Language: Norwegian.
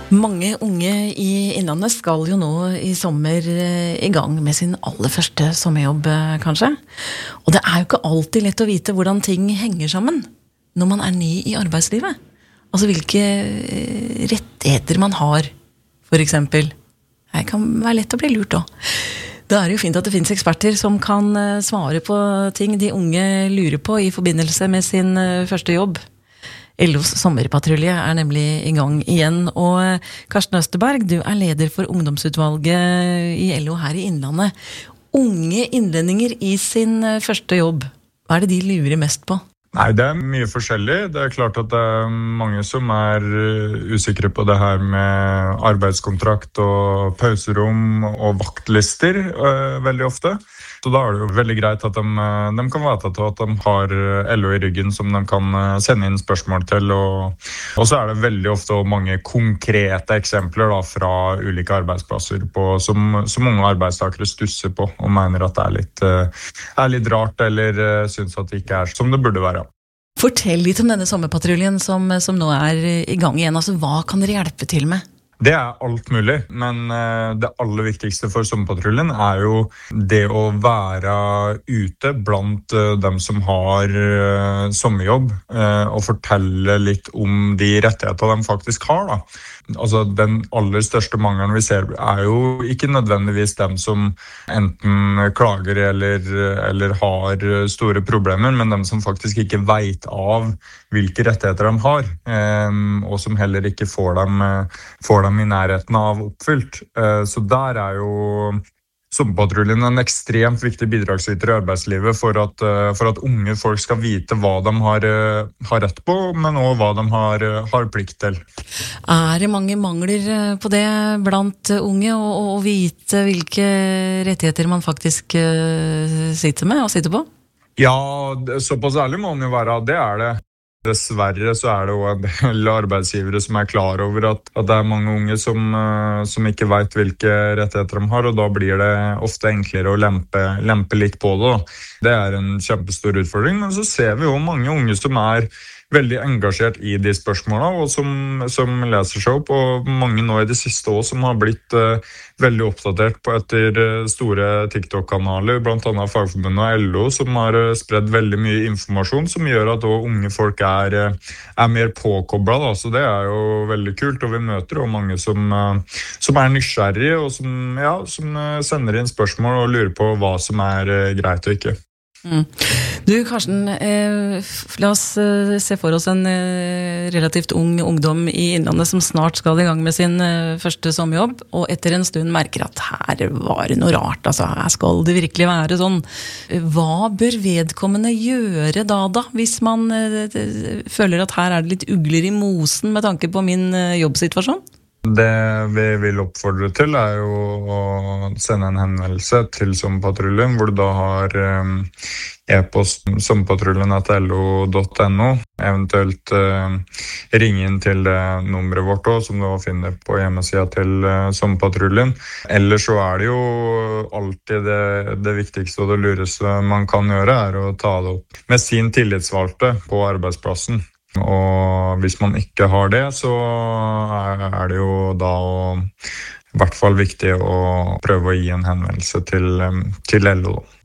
Mange unge i Innlandet skal jo nå i sommer i gang med sin aller første sommerjobb, kanskje. Og det jo ikke alltid lett å vite hvordan ting henger sammen når man ny i arbeidslivet. Altså hvilke rettigheter man har, for eksempel. Det kan være lett å bli lurt også. Da det jo fint at det finnes eksperter som kan svare på ting de unge lurer på i forbindelse med sin første jobb. LOs sommerpatrulje nemlig i gang igjen, og Karsten Østerberg, du leder for ungdomsutvalget i LO her i Innlandet. Unge innlendinger i sin første jobb, hva det de lurer mest på? Nei, det mye forskjellig. Det klart at det mange som usikre på det her med arbeidskontrakt og pauserom og vaktlister veldig ofte. Så da det jo veldig greit at de kan vite at de har LO i ryggen som de kan sende inn spørsmål til. Og så det veldig ofte mange konkrete eksempler da, fra ulike arbeidsplasser som mange arbeidstakere stusser på og mener at det litt rart eller synes at det ikke som det burde være. Fortell litt om denne sommerpatruljen som nå i gang igjen. Altså, hva kan dere hjelpe til med? Det alt mulig, men det aller viktigste for sommerpatruljen jo det å være ute blant dem som har sommerjobb og fortelle litt om de rettigheter de faktisk har da. Altså den aller største mangelen vi ser jo ikke nødvendigvis dem som enten klager eller har store problemer, men dem som faktisk ikke vet av hvilke rettigheter de har, og som heller ikke får dem i nærheten av oppfylt. Så der jo sommerpatruljen en ekstremt viktig bidragsyter i arbeidslivet for at unge folk skal vite hva de har rett på, men også hva de har plikt til. Det mange mangler på det blant unge å vite hvilke rettigheter man faktisk sitter med og sitter på? Ja, såpass ærlig må man jo være. Det det. Dessverre så det også en del arbeidsgivere som klar over at det mange unge som ikke vet hvilke rettigheter de har, og da blir det ofte enklere å lempe litt på det. Det en kjempestor utfordring, men så ser vi jo mange unge som veldig engasjert i de spørsmålene, og som leser seg opp, og mange nå i det siste år som har blitt veldig oppdatert på etter store TikTok-kanaler, blant annet Fagforbundet og LO, som har spredd veldig mye informasjon, som gjør at også unge folk mer påkoblet, da. Så det jo veldig kult, og vi møter også mange som nysgjerrige, og som sender inn spørsmål og lurer på hva som greit og ikke. Du Karsten, la oss se for oss en relativt ung ungdom i Innlandet som snart skal i gang med sin første sommerjobb, og etter en stund merker at her var det noe rart, altså her skal det virkelig være sånn. Hva bør vedkommende gjøre da, hvis man føler at her det litt ugler i mosen med tanke på min jobbsituasjon? Det vi vil oppfordre til jo å sende en henvendelse til sommerpatruljen, hvor du da har e-post sommerpatruljen@lo.no, eventuelt ringe inn til det nummeret vårt også, som du finner på hjemmesida til sommerpatruljen. Ellers så det jo alltid det viktigste og det lureste man kan gjøre å ta det opp med sin tillitsvalgte på arbeidsplassen. Og hvis man ikke har det, så det jo da i hvert fall viktig å prøve å gi en henvendelse til LO.